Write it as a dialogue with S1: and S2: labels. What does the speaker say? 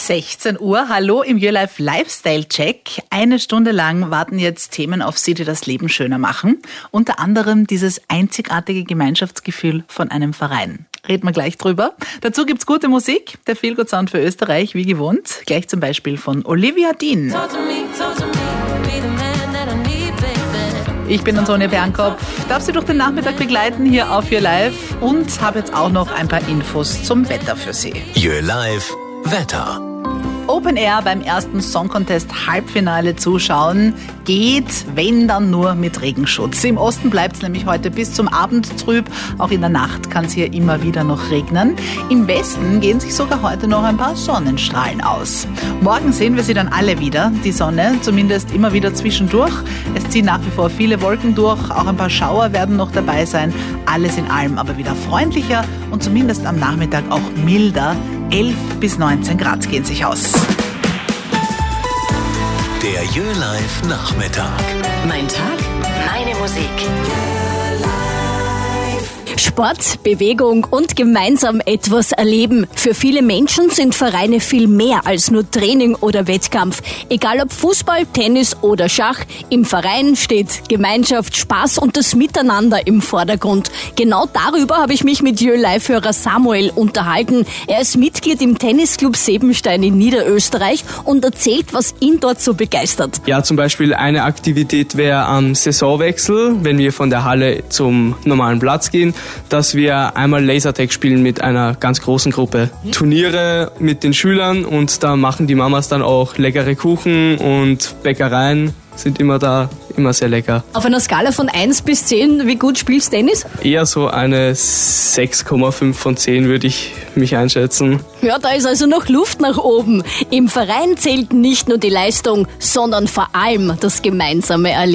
S1: 16 Uhr, hallo im YourLife Lifestyle Check. Eine Stunde lang warten jetzt Themen auf Sie, die das Leben schöner machen. Unter anderem dieses einzigartige Gemeinschaftsgefühl von einem Verein. Reden wir gleich drüber. Dazu gibt's gute Musik, der Feelgood Sound für Österreich, wie gewohnt. Gleich zum Beispiel von Olivia Dean. Ich bin Antonia Bernkopf, darf Sie durch den Nachmittag begleiten hier auf YourLife und habe jetzt auch noch ein paar Infos zum Wetter für Sie.
S2: YourLife Wetter.
S1: Open Air beim ersten Song Contest Halbfinale zuschauen geht, wenn dann nur mit Regenschutz. Im Osten bleibt es nämlich heute bis zum Abend trüb. Auch in der Nacht kann es hier immer wieder noch regnen. Im Westen gehen sich sogar heute noch ein paar Sonnenstrahlen aus. Morgen sehen wir sie dann alle wieder, die Sonne, zumindest immer wieder zwischendurch. Es ziehen nach wie vor viele Wolken durch, auch ein paar Schauer werden noch dabei sein. Alles in allem aber wieder freundlicher und zumindest am Nachmittag auch milder. 11 bis 19 Grad gehen sich aus.
S2: Der YourLife Nachmittag.
S3: Mein Tag, meine Musik.
S4: Sport, Bewegung und gemeinsam etwas erleben. Für viele Menschen sind Vereine viel mehr als nur Training oder Wettkampf. Egal ob Fußball, Tennis oder Schach, im Verein steht Gemeinschaft, Spaß und das Miteinander im Vordergrund. Genau darüber habe ich mich mit YourLife-Hörer Samuel unterhalten. Er ist Mitglied im Tennisclub Sebenstein in Niederösterreich und erzählt, was ihn dort so begeistert.
S5: Ja, zum Beispiel eine Aktivität wäre am Saisonwechsel, wenn wir von der Halle zum normalen Platz gehen, dass wir einmal Lasertag spielen mit einer ganz großen Gruppe. Turniere mit den Schülern und da machen die Mamas dann auch leckere Kuchen und Bäckereien sind immer da, immer sehr lecker.
S4: Auf einer Skala von 1 bis 10, wie gut spielst du Tennis?
S5: Eher so eine 6,5 von 10 würde ich mich einschätzen.
S4: Ja, da ist also noch Luft nach oben. Im Verein zählt nicht nur die Leistung, sondern vor allem das gemeinsame Erleben.